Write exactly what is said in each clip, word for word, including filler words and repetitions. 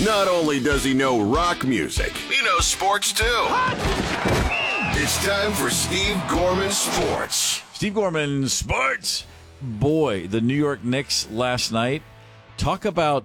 Not only does he know rock music, he knows sports too. It's time for Steve Gorman Sports. Steve Gorman Sports. Boy, the New York Knicks last night, talk about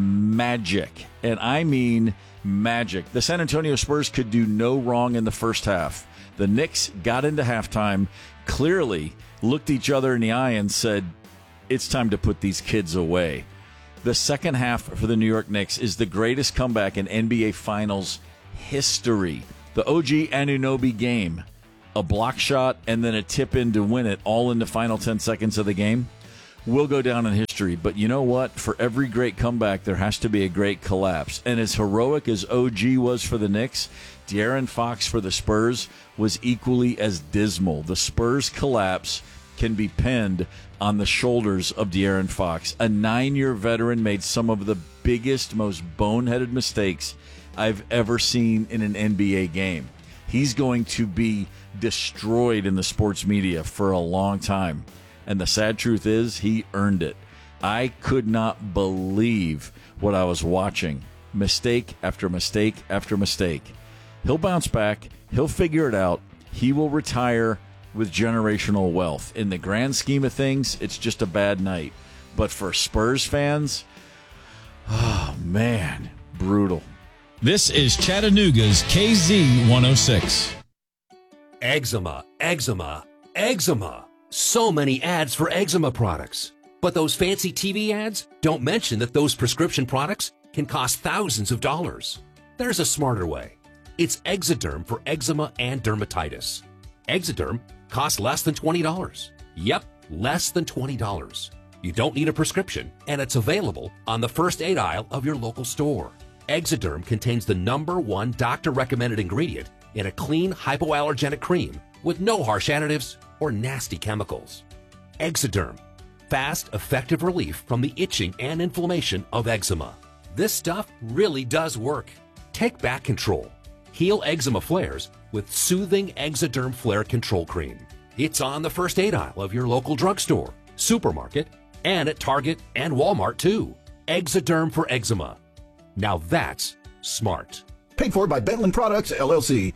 magic. And I mean magic. The San Antonio Spurs could do no wrong in the first half. The Knicks got into halftime, clearly looked each other in the eye and said, it's time to put these kids away. The second half for the New York Knicks is the greatest comeback in N B A Finals history. The O G Anunoby game, a block shot and then a tip in to win it, all in the final ten seconds of the game, will go down in history. But you know what? For every great comeback, there has to be a great collapse. And as heroic as O G was for the Knicks, De'Aaron Fox for the Spurs was equally as dismal. The Spurs collapse can be pinned on the shoulders of De'Aaron Fox. A nine-year veteran made some of the biggest, most boneheaded mistakes I've ever seen in an N B A game. He's going to be destroyed in the sports media for a long time. And the sad truth is, he earned it. I could not believe what I was watching. Mistake after mistake after mistake. He'll bounce back. He'll figure it out. He will retire with generational wealth. In the grand scheme of things, it's just a bad night. But for Spurs fans, oh, man, brutal. This is Chattanooga's K Z one oh six. Eczema, eczema, eczema. So many ads for eczema products. But those fancy T V ads don't mention that those prescription products can cost thousands of dollars. There's a smarter way. It's Exoderm for eczema and dermatitis. Exoderm costs less than twenty dollars. Yep, less than twenty dollars. You don't need a prescription, and it's available on the first aid aisle of your local store. Exoderm contains the number one doctor-recommended ingredient in a clean, hypoallergenic cream with no harsh additives or nasty chemicals. Exoderm, fast, effective relief from the itching and inflammation of eczema. This stuff really does work. Take back control. Heal eczema flares with soothing Exoderm Flare Control Cream. It's on the first aid aisle of your local drugstore, supermarket, and at Target and Walmart too. Exoderm for eczema. Now that's smart. Paid for by Bentland Products, L L C.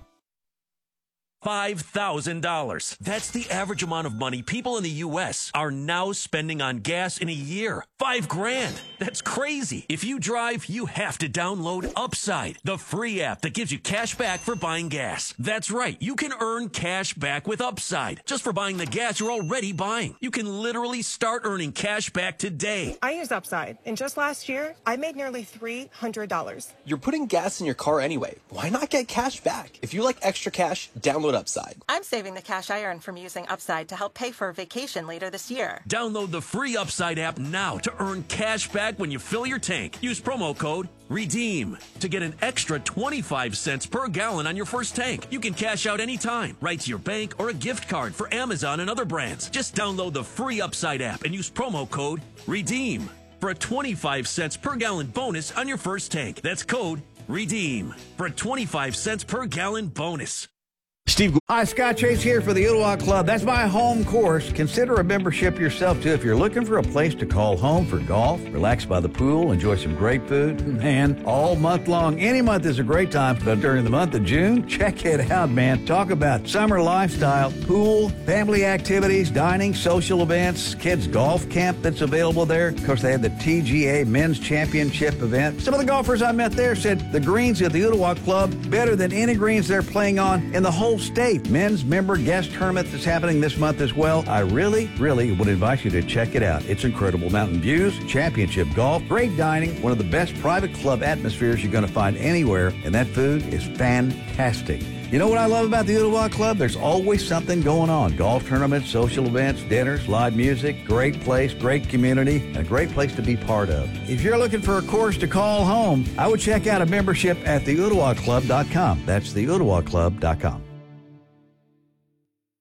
five thousand dollars. That's the average amount of money people in the U S are now spending on gas in a year. Five grand. That's crazy. If you drive, you have to download Upside, the free app that gives you cash back for buying gas. That's right. You can earn cash back with Upside just for buying the gas you're already buying. You can literally start earning cash back today. I use Upside, and just last year, I made nearly three hundred dollars. You're putting gas in your car anyway. Why not get cash back? If you like extra cash, download Upside. I'm saving the cash I earn from using Upside to help pay for a vacation later this year. Download the free Upside app now to earn cash back when you fill your tank. Use promo code REDEEM to get an extra twenty-five cents per gallon on your first tank. You can cash out anytime, right to your bank or a gift card for Amazon and other brands. Just download the free Upside app and use promo code REDEEM for a twenty-five cents per gallon bonus on your first tank. That's code REDEEM for a twenty-five cents per gallon bonus. Steve. Hi, Scott Chase here for the Ottawa Club. That's my home course. Consider a membership yourself, too. If you're looking for a place to call home for golf, relax by the pool, enjoy some great food, man, all month long. Any month is a great time, but during the month of June, check it out, man. Talk about summer lifestyle, pool, family activities, dining, social events, kids' golf camp that's available there. Of course, they had the T G A Men's Championship event. Some of the golfers I met there said the greens at the Ottawa Club better than any greens they're playing on in the whole state. Men's member guest tournament that's happening this month as well. I really, really would invite you to check it out. It's incredible. Mountain views, championship golf, great dining, one of the best private club atmospheres you're going to find anywhere, and that food is fantastic. You know what I love about the Ottawa Club? There's always something going on. Golf tournaments, social events, dinners, live music, great place, great community, and a great place to be part of. If you're looking for a course to call home, I would check out a membership at the ottawa club dot com. That's the ottawa club dot com.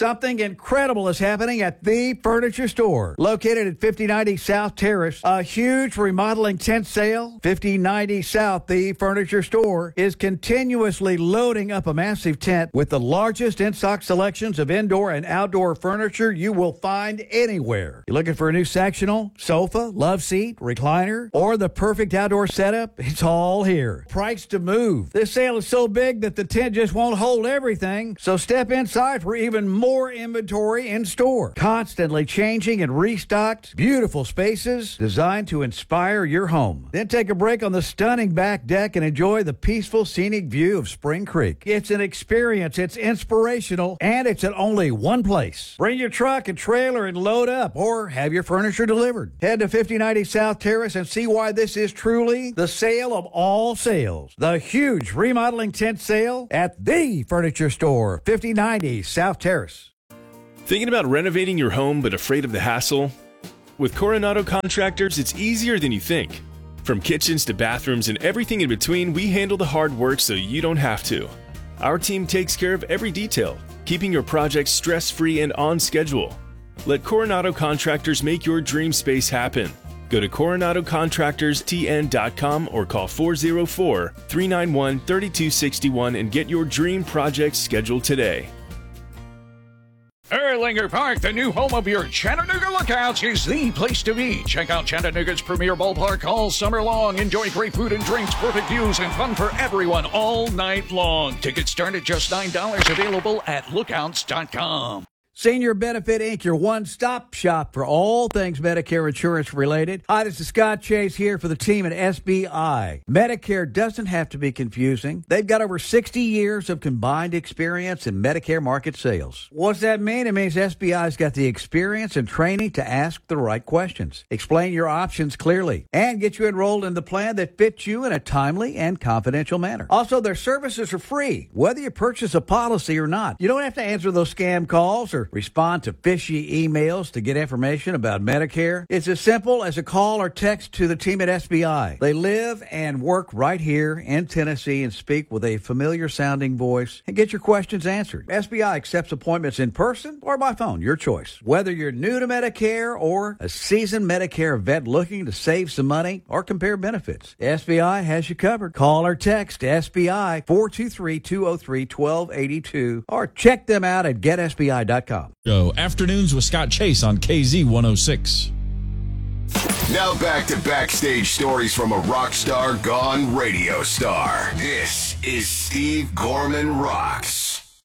Something incredible is happening at The Furniture Store. Located at fifty ninety South Terrace, a huge remodeling tent sale. fifty ninety South The Furniture Store is continuously loading up a massive tent with the largest in-stock selections of indoor and outdoor furniture you will find anywhere. You're looking for a new sectional, sofa, love seat, recliner, or the perfect outdoor setup? It's all here. Price to move. This sale is so big that the tent just won't hold everything, so step inside for even more inventory in store. Constantly changing and restocked, beautiful spaces designed to inspire your home. Then take a break on the stunning back deck and enjoy the peaceful scenic view of Spring Creek. It's an experience, it's inspirational, and it's at only one place. Bring your truck and trailer and load up, or have your furniture delivered. Head to fifty ninety South Terrace and see why this is truly the sale of all sales. The huge remodeling tent sale at The Furniture Store, fifty ninety South Terrace. Thinking about renovating your home but afraid of the hassle? With Coronado Contractors, it's easier than you think. From kitchens to bathrooms and everything in between, we handle the hard work so you don't have to. Our team takes care of every detail, keeping your projects stress-free and on schedule. Let Coronado Contractors make your dream space happen. Go to coronado contractors t n dot com or call four oh four, three nine one, three two six one and get your dream project scheduled today. Erlanger Park, the new home of your Chattanooga Lookouts, is the place to be. Check out Chattanooga's premier ballpark all summer long. Enjoy great food and drinks, perfect views, and fun for everyone all night long. Tickets start at just nine dollars, available at lookouts dot com. Senior Benefit Incorporated, your one-stop shop for all things Medicare insurance related. Hi, this is Scott Chase here for the team at S B I. Medicare doesn't have to be confusing. They've got over sixty years of combined experience in Medicare market sales. What's that mean? It means S B I's got the experience and training to ask the right questions, explain your options clearly, and get you enrolled in the plan that fits you in a timely and confidential manner. Also, their services are free, whether you purchase a policy or not. You don't have to answer those scam calls or respond to fishy emails to get information about Medicare. It's as simple as a call or text to the team at S B I. They live and work right here in Tennessee and speak with a familiar sounding voice and get your questions answered. S B I accepts appointments in person or by phone, your choice. Whether you're new to Medicare or a seasoned Medicare vet looking to save some money or compare benefits, S B I has you covered. Call or text S B I four two three, two oh three, one two eight two or check them out at get S B I dot com. Go Afternoons with Scott Chase on K Z one oh six. Now back to backstage stories from a rock star gone radio star. This is Steve Gorman Rocks.